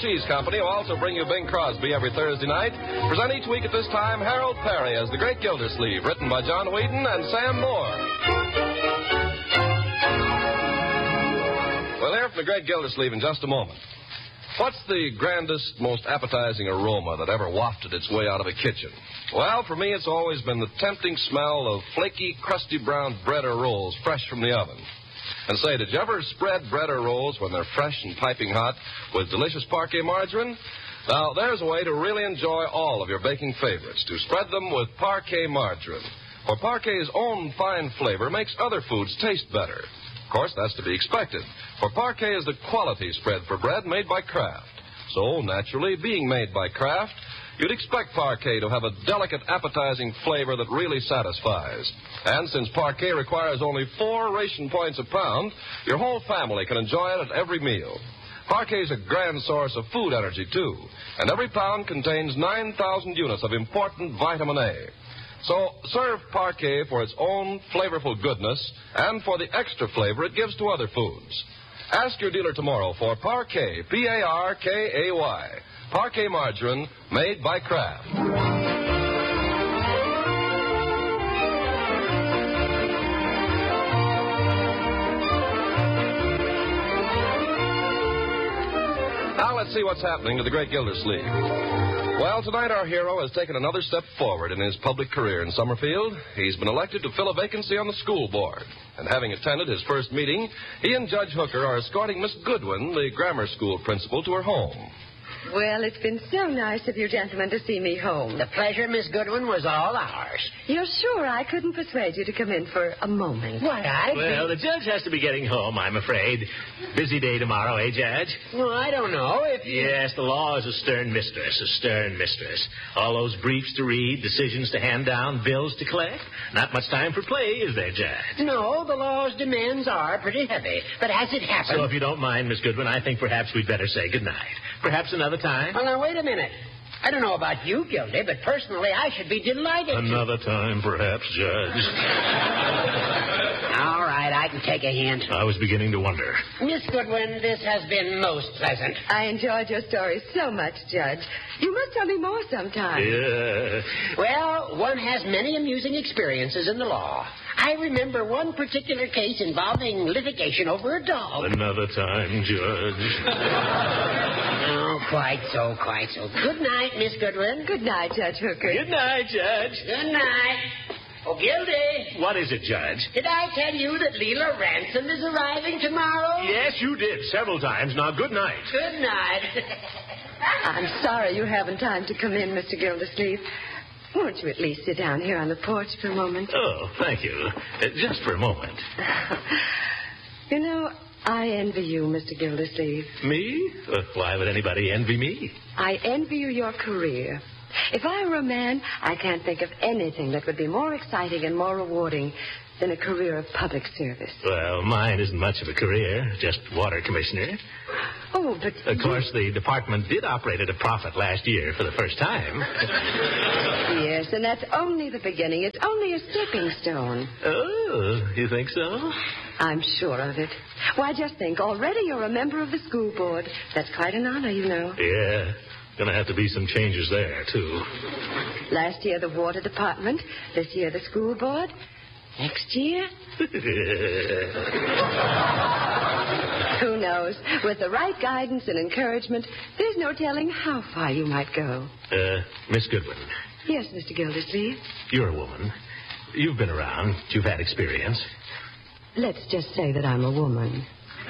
Cheese Company, who also bring you Bing Crosby every Thursday night, present each week at this time Harold Perry as The Great Gildersleeve, written by John Whedon and Sam Moore. We'll hear from The Great Gildersleeve in just a moment. What's the grandest, most appetizing aroma that ever wafted its way out of a kitchen? Well, for me, it's always been the tempting smell of flaky, crusty brown bread or rolls fresh from the oven. And say, did you ever spread bread or rolls when they're fresh and piping hot with delicious Parquet margarine? Now, there's a way to really enjoy all of your baking favorites, to spread them with Parquet margarine. For Parquet's own fine flavor makes other foods taste better. Of course, that's to be expected, for Parquet is the quality spread for bread made by Kraft. So, naturally, being made by Kraft, you'd expect Parquet to have a delicate, appetizing flavor that really satisfies. And since Parquet requires only 4 ration points a pound, your whole family can enjoy it at every meal. Parquet's a grand source of food energy, too, and every pound contains 9,000 units of important vitamin A. So serve Parquet for its own flavorful goodness and for the extra flavor it gives to other foods. Ask your dealer tomorrow for Parquet, P-A-R-K-A-Y. Parquet margarine made by Kraft. Now let's see what's happening to the Great Gildersleeve. Well, tonight our hero has taken another step forward in his public career in Summerfield. He's been elected to fill a vacancy on the school board. And having attended his first meeting, he and Judge Hooker are escorting Miss Goodwin, the grammar school principal, to her home. Well, it's been so nice of you gentlemen to see me home. The pleasure, Miss Goodwin, was all ours. You're sure I couldn't persuade you to come in for a moment? Why, Well, the judge has to be getting home, I'm afraid. Busy day tomorrow, eh, Judge? Well, I don't know if you... Yes, the law is a stern mistress, a stern mistress. All those briefs to read, decisions to hand down, bills to collect. Not much time for play, is there, Judge? No, the law's demands are pretty heavy. But as it happens... So if you don't mind, Miss Goodwin, I think perhaps we'd better say goodnight. Perhaps another time? Well, now, wait a minute. I don't know about you, Gildy, but personally, I should be delighted. Another time, perhaps, Judge. All right, I can take a hint. I was beginning to wonder. Miss Goodwin, this has been most pleasant. I enjoyed your story so much, Judge. You must tell me more sometime. Yeah. Well, one has many amusing experiences in the law. I remember one particular case involving litigation over a dog. Another time, Judge. Oh, quite so, quite so. Good night, Miss Goodwin. Good night, Judge Hooker. Good night, Judge. Good night. Oh, Gildy. What is it, Judge? Did I tell you that Leela Ransom is arriving tomorrow? Yes, you did, several times. Now, good night. Good night. I'm sorry you haven't time to come in, Mr. Gildersleeve. Won't you at least sit down here on the porch for a moment? Oh, thank you. Just for a moment. You know, I envy you, Mr. Gildersleeve. Me? Why would anybody envy me? I envy you your career. If I were a man, I can't think of anything that would be more exciting and more rewarding than a career of public service. Well, mine isn't much of a career, just water commissioner. Oh, but... Of course, the department did operate at a profit last year for the first time. Yes, and that's only the beginning. It's only a stepping stone. Oh, you think so? I'm sure of it. Why, just think, already you're a member of the school board. That's quite an honor, you know. Yeah. Gonna have to be some changes there, too. Last year, the water department. This year, the school board. Next year? Who knows? With the right guidance and encouragement, there's no telling how far you might go. Miss Goodwin. Yes, Mr. Gildersleeve? You're a woman. You've been around. You've had experience. Let's just say that I'm a woman.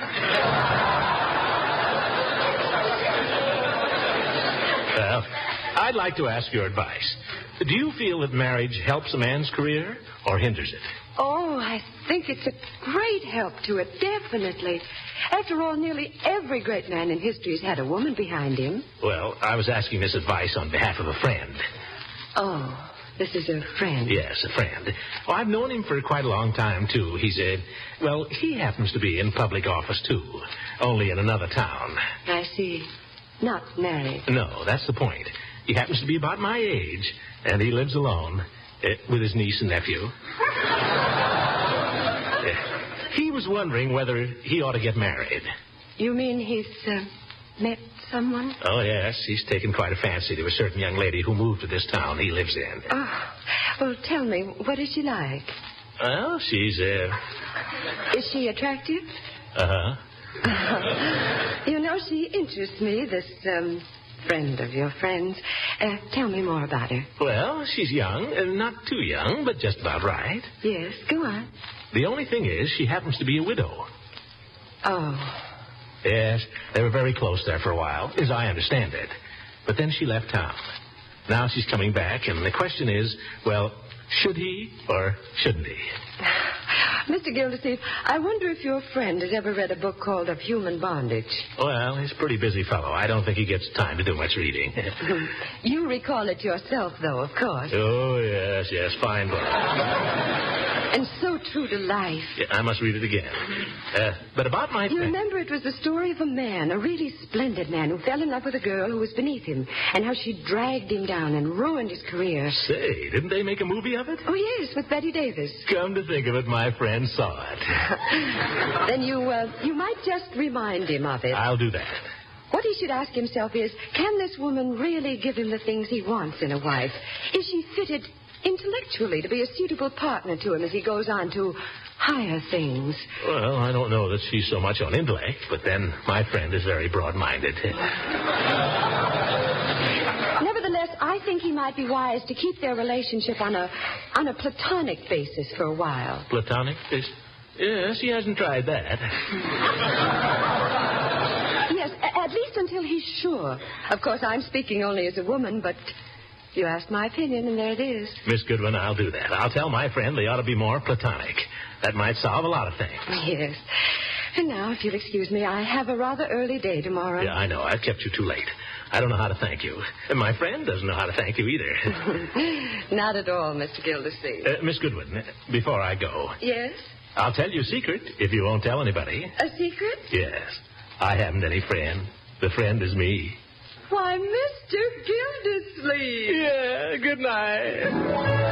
Well, I'd like to ask your advice. Do you feel that marriage helps a man's career or hinders it? Oh, I think it's a great help to it, definitely. After all, nearly every great man in history has had a woman behind him. Well, I was asking this advice on behalf of a friend. Oh, this is a friend. Yes, a friend. Well, I've known him for quite a long time, too. He happens to be in public office, too, only in another town. I see. Not married. No, that's the point. He happens to be about my age, and he lives alone with his niece and nephew. He was wondering whether he ought to get married. You mean he's met someone? Oh, yes. He's taken quite a fancy to a certain young lady who moved to this town he lives in. Oh, well, tell me, what is she like? Well, she's, Is she attractive? Uh-huh. You know, she interests me, this, friend of your friend's. Tell me more about her. Well, she's young, not too young, but just about right. Yes, go on. The only thing is, she happens to be a widow. Oh. Yes, they were very close there for a while, as I understand it. But then she left town. Now she's coming back, and the question is, well, should he or shouldn't he? Mr. Gildersleeve, I wonder if your friend has ever read a book called Of Human Bondage. Well, he's a pretty busy fellow. I don't think he gets time to do much reading. You recall it yourself, though, of course. Oh, yes, fine book. And so true to life. Yeah, I must read it again. But about my You friend... remember it was the story of a man, a really splendid man, who fell in love with a girl who was beneath him, and how she dragged him down and ruined his career. Say, didn't they make a movie of it? Oh, yes, with Betty Davis. Come to think of it, my friend saw it. Then you might just remind him of it. I'll do that. What he should ask himself is, can this woman really give him the things he wants in a wife? Is she fitted intellectually to be a suitable partner to him as he goes on to higher things? Well, I don't know that she's so much on intellect, but then my friend is very broad-minded. Nevertheless, I think he might be wise to keep their relationship on a platonic basis for a while. Platonic? Yes, he hasn't tried that. Yes, at least until he's sure. Of course, I'm speaking only as a woman, but you asked my opinion, and there it is. Miss Goodwin, I'll do that. I'll tell my friend they ought to be more platonic. That might solve a lot of things. Yes. And now, if you'll excuse me, I have a rather early day tomorrow. Yeah, I know. I've kept you too late. I don't know how to thank you. And my friend doesn't know how to thank you either. Not at all, Mr. Gildersleeve. Miss Goodwin, before I go... Yes? I'll tell you a secret if you won't tell anybody. A secret? Yes. I haven't any friend. The friend is me. Why, Mr. Gildersleeve. Yeah, good night.